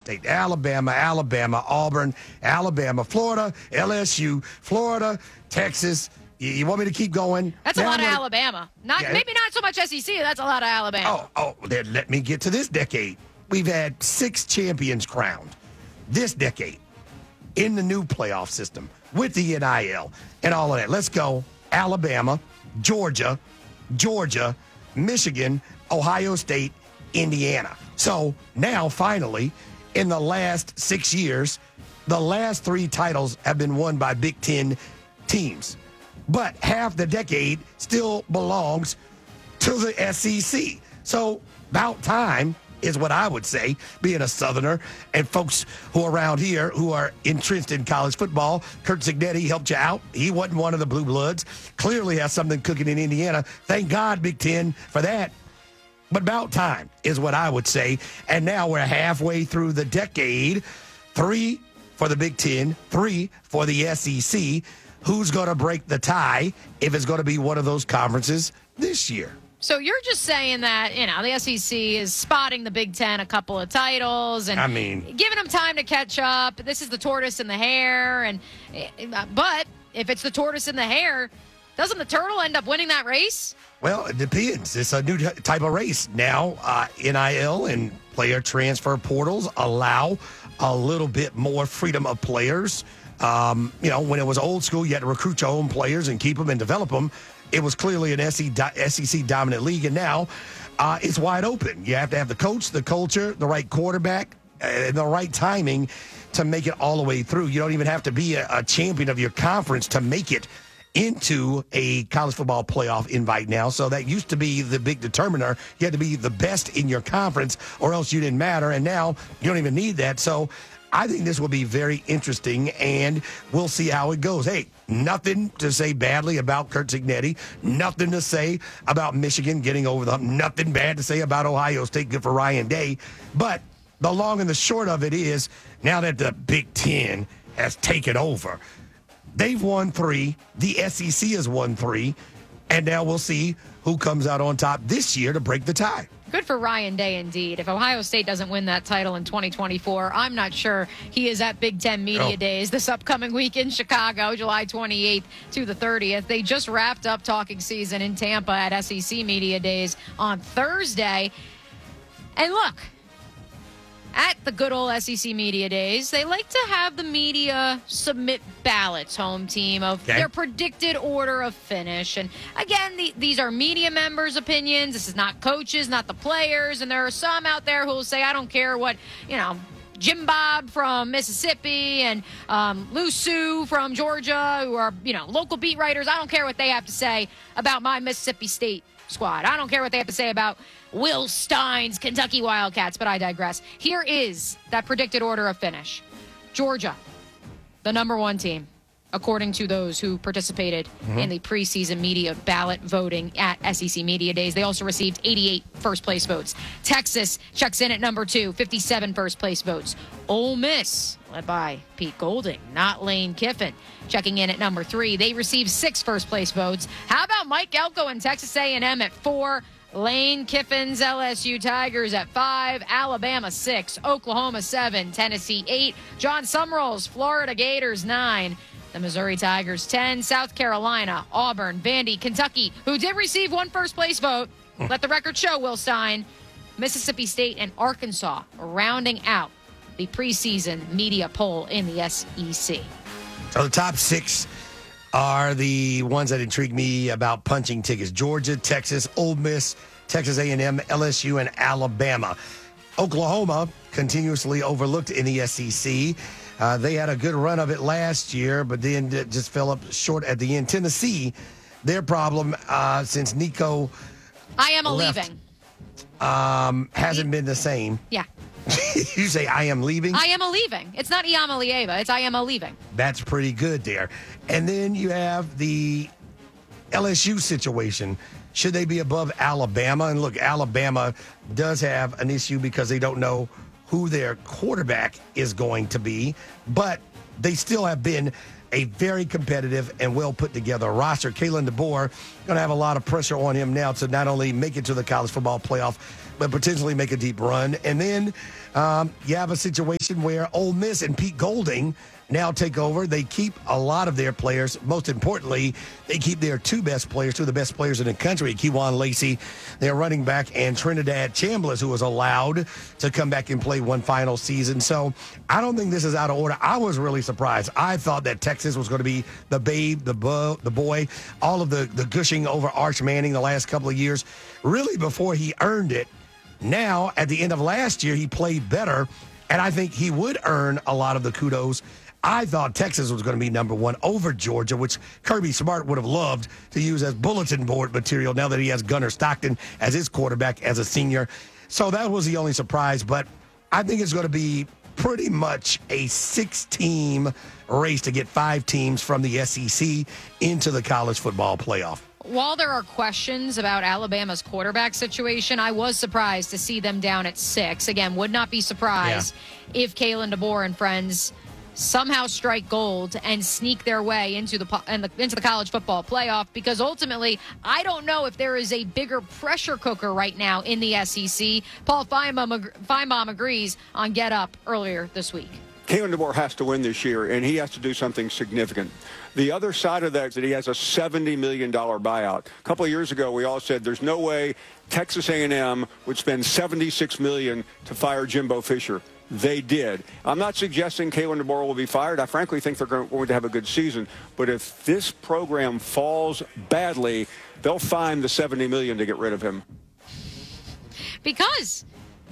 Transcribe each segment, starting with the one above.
State, Alabama, Auburn, Alabama, Florida, LSU, Florida, Texas. You want me to keep going? That's a lot of Alabama. Maybe not so much SEC. That's a lot of Alabama. Then let me get to this decade. We've had 6 champions crowned this decade in the new playoff system with the NIL and all of that. Let's go. Alabama, Georgia, Michigan, Ohio State, Indiana. So now, finally, in the last 6 years, the last 3 titles have been won by Big Ten teams. But half the decade still belongs to the SEC. So about time is what I would say, being a Southerner, and folks who are around here who are entrenched in college football. Curt Cignetti helped you out. He wasn't one of the Blue Bloods. Clearly has something cooking in Indiana. Thank God, Big Ten, for that. But about time is what I would say. And now we're halfway through the decade. 3 for the Big Ten, 3 for the SEC. Who's going to break the tie if it's going to be one of those conferences this year? So you're just saying that, the SEC is spotting the Big Ten a couple of titles and giving them time to catch up. This is the tortoise and the hare. But if it's the tortoise and the hare, doesn't the turtle end up winning that race? Well, it depends. It's a new type of race. Now, NIL and player transfer portals allow a little bit more freedom of players. When it was old school, you had to recruit your own players and keep them and develop them. It was clearly an SEC dominant league, and now it's wide open. You have to have the coach, the culture, the right quarterback, and the right timing to make it all the way through. You don't even have to be a champion of your conference to make it into a college football playoff invite now. So that used to be the big determiner. You had to be the best in your conference or else you didn't matter, and now you don't even need that. So I think this will be very interesting, and we'll see how it goes. Hey, nothing to say badly about Curt Cignetti. Nothing to say about Michigan getting over the hump. Nothing bad to say about Ohio State. Good for Ryan Day. But the long and the short of it is, now that the Big Ten has taken over, they've won 3. The SEC has won 3. And now we'll see who comes out on top this year to break the tie. Good for Ryan Day, indeed. If Ohio State doesn't win that title in 2024, I'm not sure he is at Big Ten Media Days this upcoming week in Chicago, July 28th to the 30th. They just wrapped up talking season in Tampa at SEC Media Days on Thursday. And look, at the good old SEC Media Days, they like to have the media submit ballots, home team, of their predicted order of finish. And again, these are media members' opinions. This is not coaches, not the players. And there are some out there who will say, I don't care what, Jim Bob from Mississippi and Lou Sue from Georgia, who are, local beat writers. I don't care what they have to say about my Mississippi State squad. I don't care what they have to say about Will Stein's Kentucky Wildcats, but I digress. Here is that predicted order of finish. Georgia, the number 1 team, according to those who participated in the preseason media ballot voting at SEC Media Days. They also received 88 first-place votes. Texas checks in at number 2, 57 first-place votes. Ole Miss, led by Pete Golding, not Lane Kiffin, checking in at number 3. They received 6 first-place votes. How about Mike Elko and Texas A&M at 4? Lane Kiffin's LSU Tigers at 5, Alabama 6, Oklahoma 7, Tennessee 8, John Summerall's Florida Gators 9, the Missouri Tigers 10, South Carolina, Auburn, Vandy, Kentucky, who did receive 1 first-place vote. Let the record show, Will Stein. Mississippi State and Arkansas rounding out the preseason media poll in the SEC. So the top 6 are the ones that intrigue me about punching tickets. Georgia, Texas, Ole Miss, Texas A&M, LSU, and Alabama. Oklahoma, continuously overlooked in the SEC. They had a good run of it last year, but then just fell up short at the end. Tennessee, their problem since Nico left, hasn't been the same. Yeah. You say, I am leaving? I am a leaving. It's not Iama Lieva. It's I am a leaving. That's pretty good there. And then you have the LSU situation. Should they be above Alabama? And look, Alabama does have an issue because they don't know who their quarterback is going to be, but they still have been a very competitive and well put together roster. Kalen DeBoer going to have a lot of pressure on him now to not only make it to the college football playoff, but potentially make a deep run. And then you have a situation where Ole Miss and Pete Golding now take over. They keep a lot of their players. Most importantly, they keep their two of the best players in the country, Kewan Lacey, their running back, and Trinidad Chambliss, who was allowed to come back and play one final season. So I don't think this is out of order. I was really surprised. I thought that Texas was going to be the babe, the boy, all of the gushing over Arch Manning the last couple of years, really before he earned it. Now, at the end of last year, he played better, and I think he would earn a lot of the kudos. I thought Texas was going to be number one over Georgia, which Kirby Smart would have loved to use as bulletin board material now that he has Gunnar Stockton as his quarterback as a senior. So that was the only surprise, but I think it's going to be pretty much a 6-team race to get 5 teams from the SEC into the college football playoff. While there are questions about Alabama's quarterback situation, I was surprised to see them down at 6. Again, would not be surprised if Kalen DeBoer and friends somehow strike gold and sneak their way into the college football playoff, because ultimately, I don't know if there is a bigger pressure cooker right now in the SEC. Paul Feinbaum agrees on Get Up earlier this week. Kalen DeBoer has to win this year, and he has to do something significant. The other side of that is that he has a $70 million buyout. A couple of years ago, we all said there's no way Texas A&M would spend $76 million to fire Jimbo Fisher. They did. I'm not suggesting Kalen DeBoer will be fired. I frankly think they're going to have a good season. But if this program falls badly, they'll find the $70 million to get rid of him. Because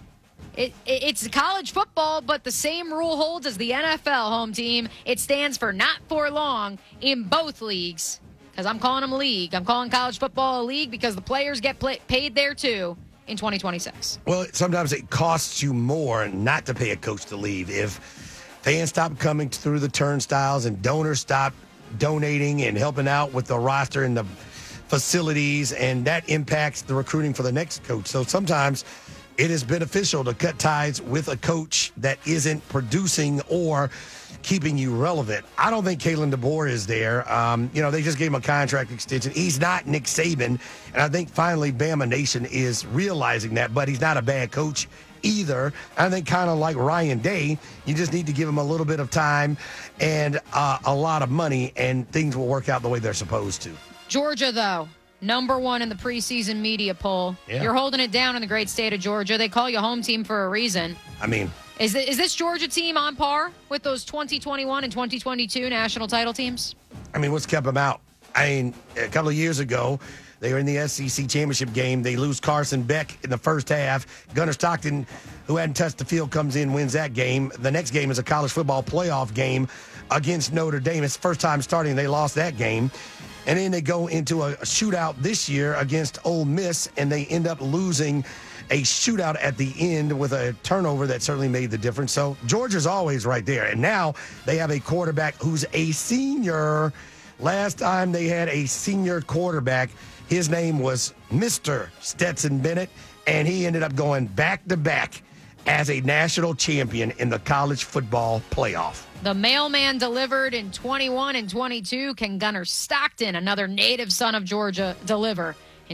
it's college football, but the same rule holds as the NFL, home team. It stands for not for long in both leagues. Because I'm calling them a league. I'm calling college football a league because the players get paid there too in 2026. Well, sometimes it costs you more not to pay a coach to leave. If fans stop coming through the turnstiles and donors stop donating and helping out with the roster and the facilities, and that impacts the recruiting for the next coach. So sometimes it is beneficial to cut ties with a coach that isn't producing or keeping you relevant. I don't think Kalen DeBoer is there. They just gave him a contract extension. He's not Nick Saban, and I think finally Bama Nation is realizing that, but he's not a bad coach either. I think kind of like Ryan Day, you just need to give him a little bit of time and a lot of money, and things will work out the way they're supposed to. Georgia, though, number one in the preseason media poll. Yeah. You're holding it down in the great state of Georgia. They call you home team for a reason. I mean, Is this Georgia team on par with those 2021 and 2022 national title teams? I mean, what's kept them out? I mean, a couple of years ago, they were in the SEC championship game. They lose Carson Beck in the first half. Gunnar Stockton, who hadn't touched the field, comes in, wins that game. The next game is a college football playoff game against Notre Dame. It's the first time starting. They lost that game. And then they go into a shootout this year against Ole Miss, and they end up losing a shootout at the end with a turnover that certainly made the difference. So Georgia's always right there. And now they have a quarterback who's a senior. Last time they had a senior quarterback, his name was Mr. Stetson Bennett, and he ended up going back-to-back as a national champion in the college football playoff. The mailman delivered in 21 and 22. Can Gunnar Stockton, another native son of Georgia, deliver in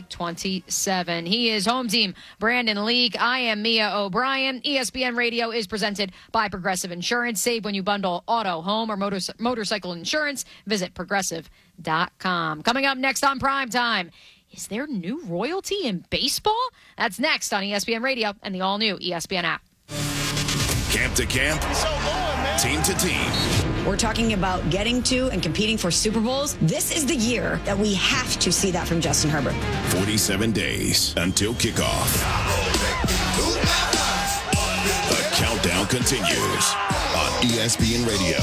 2027? He is home team Brandon Leak. I am Mia O'Brien. ESPN Radio is presented by Progressive Insurance. Save when you bundle auto, home, or motorcycle insurance. Visit progressive.com. Coming up next on Primetime, is there new royalty in baseball? That's next on ESPN Radio and the all-new ESPN app. Camp to camp, team to team. We're talking about getting to and competing for Super Bowls. This is the year that we have to see that from Justin Herbert. 47 days until kickoff. The countdown continues on ESPN Radio.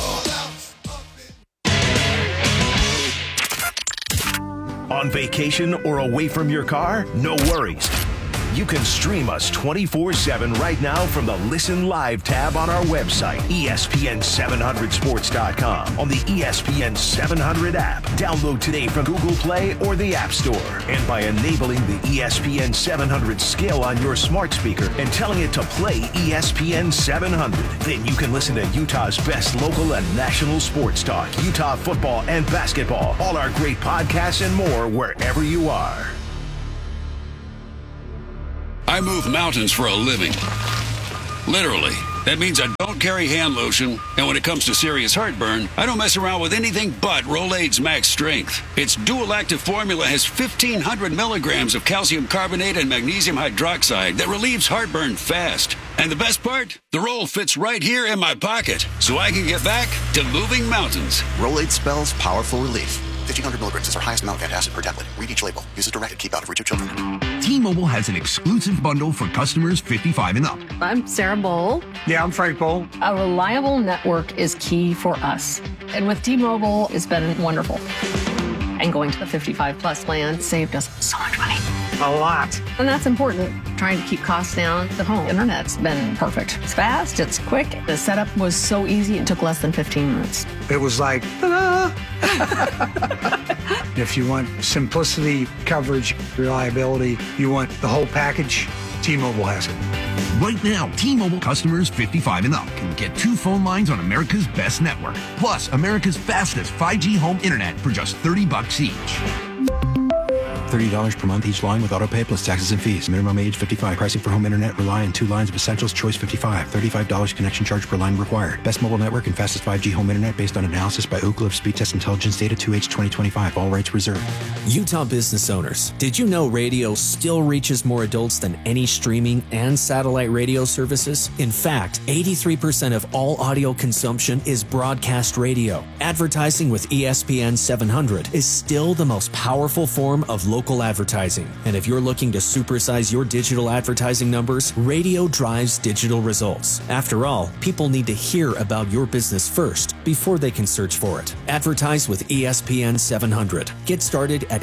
On vacation or away from your car? No worries. You can stream us 24/7 right now from the Listen Live tab on our website, ESPN700sports.com, on the ESPN 700 app. Download today from Google Play or the App Store. And by enabling the ESPN 700 skill on your smart speaker and telling it to play ESPN 700, then you can listen to Utah's best local and national sports talk, Utah football and basketball, all our great podcasts and more wherever you are. I move mountains for a living. Literally. That means I don't carry hand lotion, and when it comes to serious heartburn, I don't mess around with anything but Rolaids Max Strength. Its dual-active formula has 1,500 milligrams of calcium carbonate and magnesium hydroxide that relieves heartburn fast. And the best part? The roll fits right here in my pocket, so I can get back to moving mountains. Rolaids spells powerful relief. 1,500 milligrams is our highest amount of antacid per tablet. Read each label. Use as directed. Keep out of reach of children. T-Mobile has an exclusive bundle for customers 55 and up. I'm Sarah Bowl. Yeah, I'm Frank Bowl. A reliable network is key for us. And with T-Mobile, it's been wonderful. And going to the 55-plus plan saved us so much money. A lot. And that's important. Trying to keep costs down. The home internet's been perfect. It's fast, it's quick. The setup was so easy, it took less than 15 minutes. It was like, ta-da! If you want simplicity, coverage, reliability, you want the whole package, T-Mobile has it. Right now, T-Mobile customers 55 and up can get 2 phone lines on America's best network, plus America's fastest 5G home internet for just $30 each. $30 per month each line with auto pay plus taxes and fees. Minimum age 55. Pricing for home internet rely on 2 lines of Essentials. Choice 55. $35 connection charge per line required. Best mobile network and fastest 5G home internet based on analysis by Ookla of Speed Test Intelligence Data 2H 2025. All rights reserved. Utah business owners, did you know radio still reaches more adults than any streaming and satellite radio services? In fact, 83% of all audio consumption is broadcast radio. Advertising with ESPN 700 is still the most powerful form of local advertising. And if you're looking to supersize your digital advertising numbers, radio drives digital results. After all, people need to hear about your business first before they can search for it. Advertise with ESPN 700. Get started at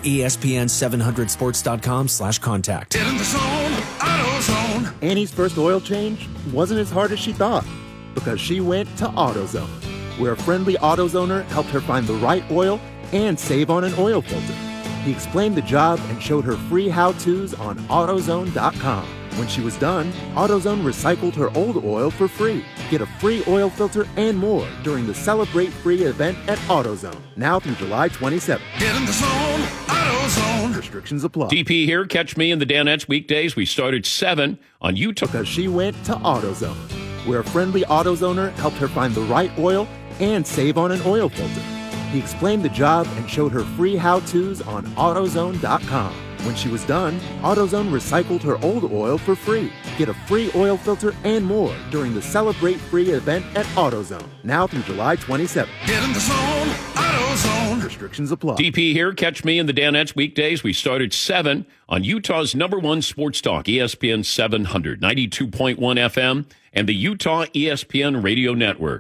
ESPN700sports.com/contact. Get in the zone, AutoZone. Annie's first oil change wasn't as hard as she thought because she went to AutoZone, where a friendly AutoZoner helped her find the right oil and save on an oil filter. He explained the job and showed her free how-tos on AutoZone.com. When she was done, AutoZone recycled her old oil for free. Get a free oil filter and more during the Celebrate Free event at AutoZone, now through July 27th. Get in the zone, AutoZone. Restrictions apply. DP here. Catch me in the Danettes weekdays. We start at 7 on Utah. Because she went to AutoZone, where a friendly AutoZoner helped her find the right oil and save on an oil filter. He explained the job and showed her free how-tos on AutoZone.com. When she was done, AutoZone recycled her old oil for free. Get a free oil filter and more during the Celebrate Free event at AutoZone, now through July 27th. Get in the zone, AutoZone. Restrictions apply. DP here. Catch me in the Danettes weekdays. We start at 7 on Utah's #1 sports talk, ESPN 700, 92.1 FM, and the Utah ESPN Radio Network.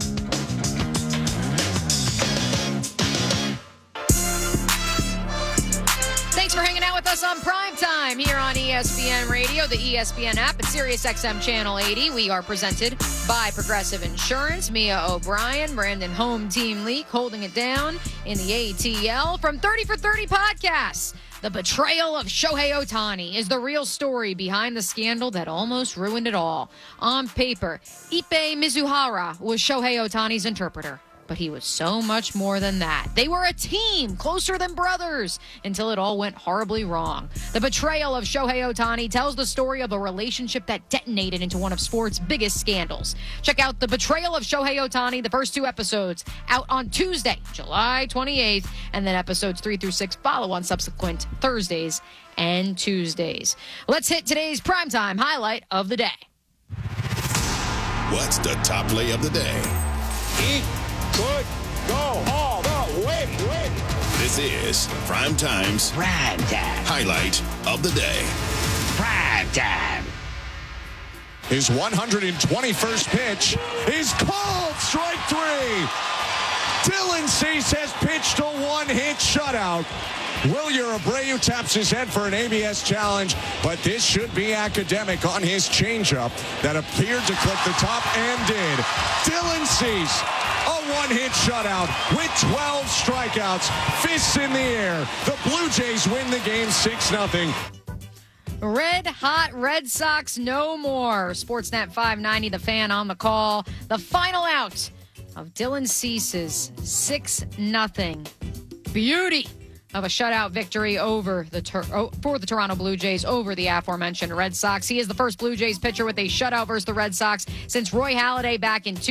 On Primetime here on ESPN Radio, the ESPN app, and SiriusXM Channel 80. We are presented by Progressive Insurance. Mia O'Brien, Brandon Home Team Leak holding it down in the ATL. From 30 for 30 podcasts, the betrayal of Shohei Ohtani is the real story behind the scandal that almost ruined it all. On paper, Ippei Mizuhara was Shohei Ohtani's interpreter. But he was so much more than that. They were a team, closer than brothers, until it all went horribly wrong. The betrayal of Shohei Ohtani tells the story of a relationship that detonated into one of sports' biggest scandals. Check out The Betrayal of Shohei Ohtani, the first 2 episodes, out on Tuesday, July 28th, and then episodes 3 through 6 follow on subsequent Thursdays and Tuesdays. Let's hit today's primetime highlight of the day. What's the top play of the day? Could go all the way. This is Primetime's highlight of the day. Primetime. His 121st pitch is called strike 3. Dylan Cease has pitched a one-hit shutout. Wilyer Abreu taps his head for an ABS challenge, but this should be academic on his changeup that appeared to clip the top and did. Dylan Cease, a one-hit shutout with 12 strikeouts, fists in the air. The Blue Jays win the game 6-0. Red hot Red Sox no more. Sportsnet 590, The Fan on the call. The final out of Dylan Cease's 6-0 beauty of a shutout victory over for the Toronto Blue Jays over the aforementioned Red Sox. He is the first Blue Jays pitcher with a shutout versus the Red Sox since Roy Halladay back in